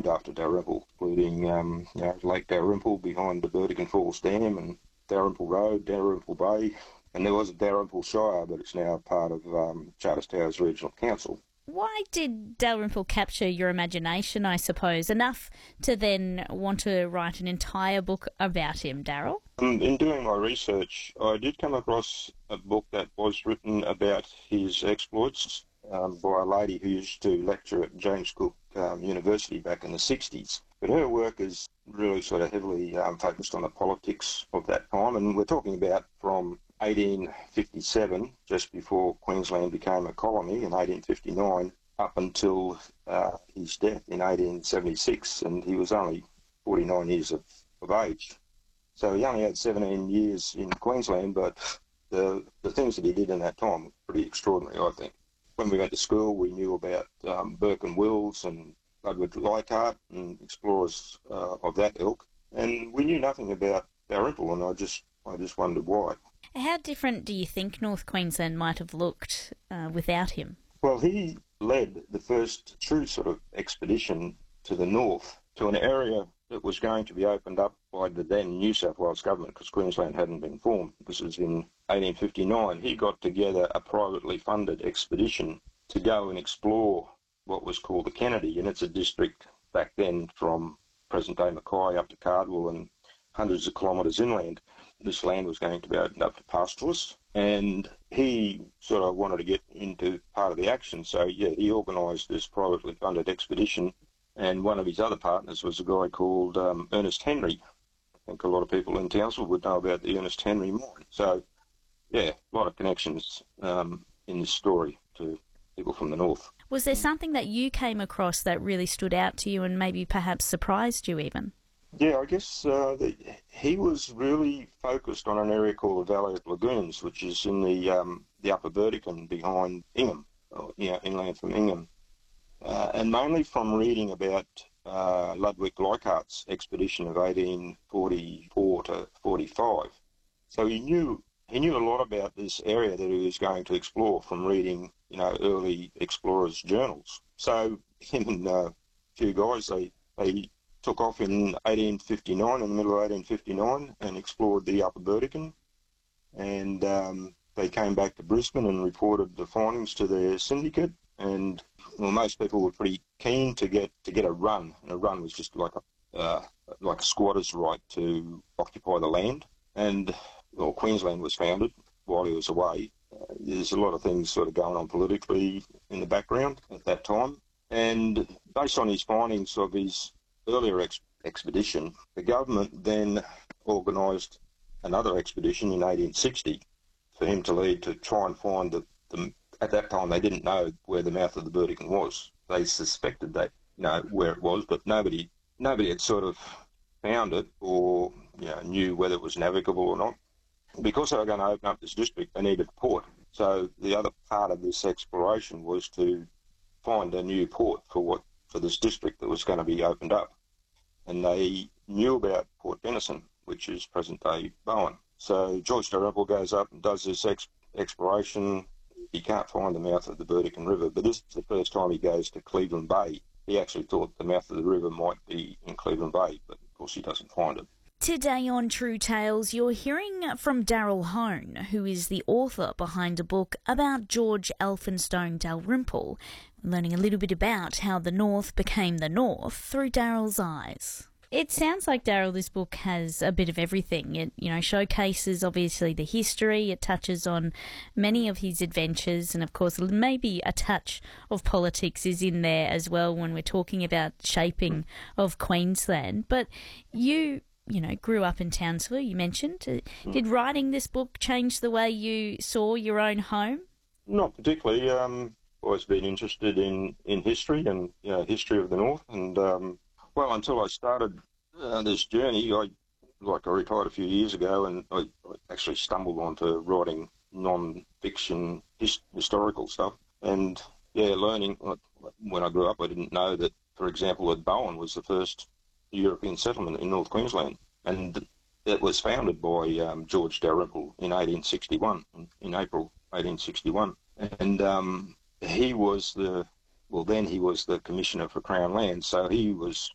named after Dalrymple, including Lake Dalrymple behind the Burdekin Falls Dam, and Dalrymple Road, Dalrymple Bay, and there was a Dalrymple Shire, but it's now part of Charters Towers Regional Council. Why did Dalrymple capture your imagination, I suppose, enough to then want to write an entire book about him, Daryl? In doing my research, I did come across a book that was written about his exploits by a lady who used to lecture at James Cook University back in the 60s. But her work is really sort of heavily focused on the politics of that time, and we're talking about from 1857, just before Queensland became a colony in 1859, up until his death in 1876, and he was only 49 years of age. So he only had 17 years in Queensland, but the things that he did in that time were pretty extraordinary, I think. When we went to school, we knew about Burke and Wills and Ludwig Leichhardt and explorers of that ilk, and we knew nothing about Dalrymple, and I just wondered why. How different do you think North Queensland might have looked without him? Well, he led the first true sort of expedition to the north, to an area that was going to be opened up by the then New South Wales government, because Queensland hadn't been formed. This was in 1859. He got together a privately funded expedition to go and explore what was called the Kennedy, and it's a district back then from present-day Mackay up to Cardwell and hundreds of kilometres inland. This land was going to be opened up for pastoralists, and he sort of wanted to get into part of the action. So, he organised this privately funded expedition, and one of his other partners was a guy called Ernest Henry. I think a lot of people in Townsville would know about the Ernest Henry mine. So, a lot of connections in this story to people from the north. Was there something that you came across that really stood out to you and maybe perhaps surprised you even? Yeah, I guess he was really focused on an area called the Valley of Lagoons, which is in the Upper Burdekin behind Ingham, inland from Ingham. And mainly from reading about Ludwig Leichhardt's expedition of 1844 to 45. So he knew a lot about this area that he was going to explore from reading, early explorers' journals. So him and a few guys, they took off in 1859, in the middle of 1859, and explored the Upper Burdekin. And they came back to Brisbane and reported the findings to their syndicate. And most people were pretty keen to get a run, and a run was just like a squatter's right to occupy the land. And Queensland was founded while he was away. There's a lot of things sort of going on politically in the background at that time. And based on his findings of his earlier expedition, the government then organised another expedition in 1860 for him to lead, to try and find at that time they didn't know where the mouth of the Burdekin was. They suspected that, where it was, but nobody had sort of found it or knew whether it was navigable or not. Because they were going to open up this district, they needed a port. So the other part of this exploration was to find a new port for this district that was going to be opened up. And they knew about Port Denison, which is present-day Bowen. So George Dalrymple goes up and does this exploration. He can't find the mouth of the Burdekin River, but this is the first time he goes to Cleveland Bay. He actually thought the mouth of the river might be in Cleveland Bay, but of course he doesn't find it. Today on True Tales, you're hearing from Daryl Hone, who is the author behind a book about George Elphinstone Dalrymple, learning a little bit about how the North became the North through Daryl's eyes. It sounds like, Daryl, this book has a bit of everything. It, showcases obviously the history. It touches on many of his adventures, and of course, maybe a touch of politics is in there as well when we're talking about shaping of Queensland. But you grew up in Townsville, you mentioned. Did writing this book change the way you saw your own home? Not particularly. Always been interested in history and history of the North, and until I started this journey, I retired a few years ago, and I actually stumbled onto writing non-fiction historical stuff, and learning. When I grew up, I didn't know that, for example, that Bowen was the first European settlement in North Queensland, and it was founded by George Dalrymple in 1861, in April 1861, and he was the Commissioner for Crown Lands, so he was